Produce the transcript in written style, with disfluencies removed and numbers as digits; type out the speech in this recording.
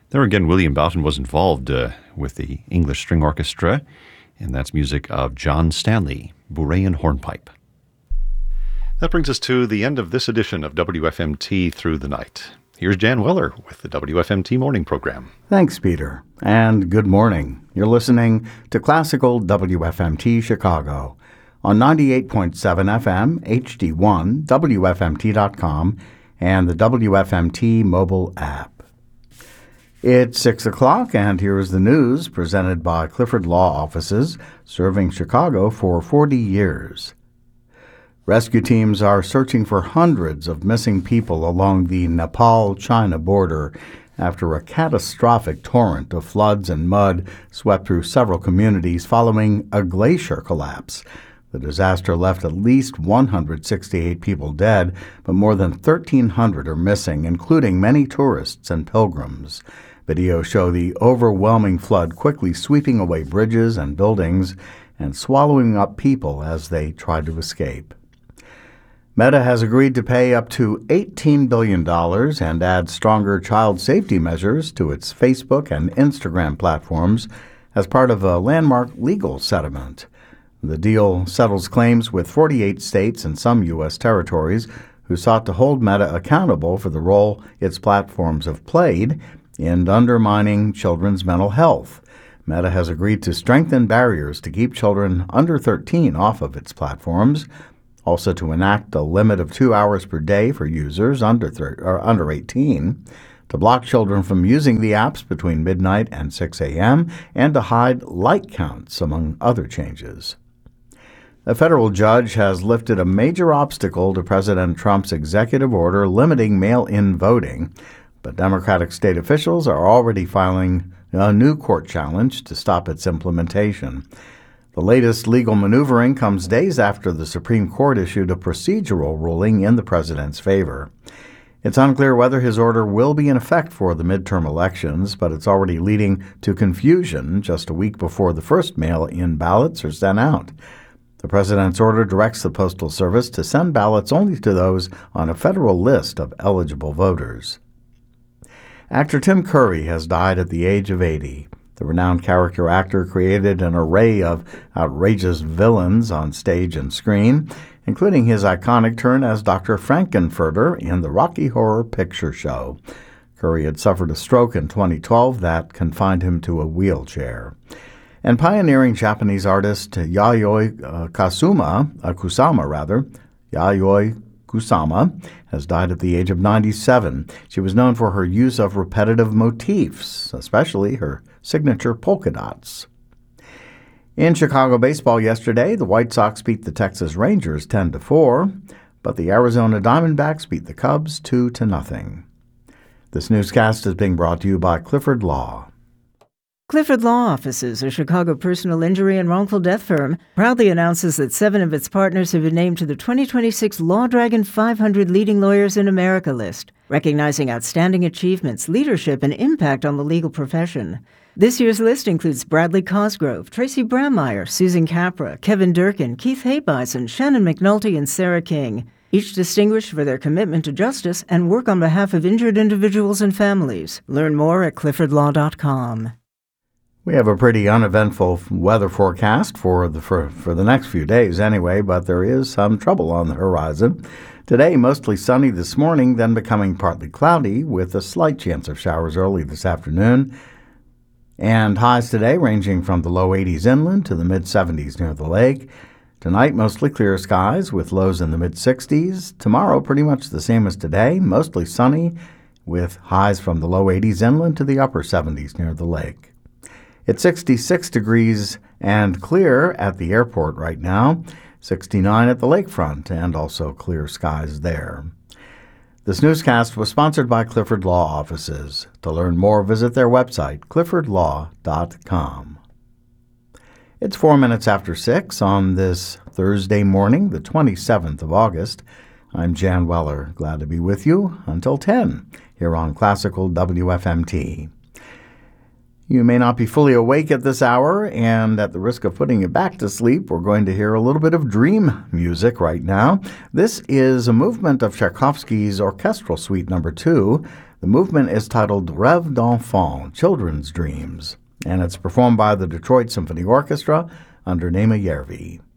There again, William Boughton was involved with the English String Orchestra, and that's music of John Stanley, Bourrée Hornpipe. That brings us to the end of this edition of WFMT Through the Night. Here's Jan Weller with the WFMT Morning Program. Thanks, Peter, and good morning. You're listening to Classical WFMT Chicago on 98.7 FM, HD1, WFMT.com, and the WFMT mobile app. It's 6 o'clock, and here is the news presented by Clifford Law Offices, serving Chicago for 40 years. Rescue teams are searching for hundreds of missing people along the Nepal-China border after a catastrophic torrent of floods and mud swept through several communities following a glacier collapse. The disaster left at least 168 people dead, but more than 1,300 are missing, including many tourists and pilgrims. Videos show the overwhelming flood quickly sweeping away bridges and buildings and swallowing up people as they tried to escape. Meta has agreed to pay up to $18 billion and add stronger child safety measures to its Facebook and Instagram platforms as part of a landmark legal settlement. The deal settles claims with 48 states and some U.S. territories who sought to hold Meta accountable for the role its platforms have played in undermining children's mental health. Meta has agreed to strengthen barriers to keep children under 13 off of its platforms, also to enact a limit of 2 hours per day for users under 18, to block children from using the apps between midnight and 6 a.m., and to hide like counts, among other changes. A federal judge has lifted a major obstacle to President Trump's executive order limiting mail-in voting, but Democratic state officials are already filing a new court challenge to stop its implementation. The latest legal maneuvering comes days after the Supreme Court issued a procedural ruling in the president's favor. It's unclear whether his order will be in effect for the midterm elections, but it's already leading to confusion just a week before the first mail-in ballots are sent out. The president's order directs the Postal Service to send ballots only to those on a federal list of eligible voters. Actor Tim Curry has died at the age of 80. The renowned character actor created an array of outrageous villains on stage and screen, including his iconic turn as Dr. Frankenfurter in the Rocky Horror Picture Show. Curry had suffered a stroke in 2012 that confined him to a wheelchair. And pioneering Japanese artist Yayoi Kusama has died at the age of 97. She was known for her use of repetitive motifs, especially her signature polka dots. In Chicago baseball yesterday, the White Sox beat the Texas Rangers 10-4, but the Arizona Diamondbacks beat the Cubs 2-0. This newscast is being brought to you by Clifford Law. Clifford Law Offices, a Chicago personal injury and wrongful death firm, proudly announces that 7 of its partners have been named to the 2026 Law Dragon 500 Leading Lawyers in America list, recognizing outstanding achievements, leadership, and impact on the legal profession. This year's list includes Bradley Cosgrove, Tracy Brammeyer, Susan Capra, Kevin Durkin, Keith Haybison, Shannon McNulty, and Sarah King, each distinguished for their commitment to justice and work on behalf of injured individuals and families. Learn more at cliffordlaw.com. We have a pretty uneventful weather forecast for the next few days anyway, but there is some trouble on the horizon. Today, mostly sunny this morning, then becoming partly cloudy with a slight chance of showers early this afternoon. And highs today ranging from the low 80s inland to the mid-70s near the lake. Tonight, mostly clear skies with lows in the mid-60s. Tomorrow, pretty much the same as today, mostly sunny with highs from the low 80s inland to the upper 70s near the lake. It's 66 degrees and clear at the airport right now, 69 at the lakefront, and also clear skies there. This newscast was sponsored by Clifford Law Offices. To learn more, visit their website, cliffordlaw.com. It's 4 minutes after 6 on this Thursday morning, the 27th of August. I'm Jan Weller, glad to be with you until 10 here on Classical WFMT. You may not be fully awake at this hour, and at the risk of putting you back to sleep, we're going to hear a little bit of dream music right now. This is a movement of Tchaikovsky's Orchestral Suite No. 2. The movement is titled Rêve d'Enfant, Children's Dreams, and it's performed by the Detroit Symphony Orchestra under Nema Järvi.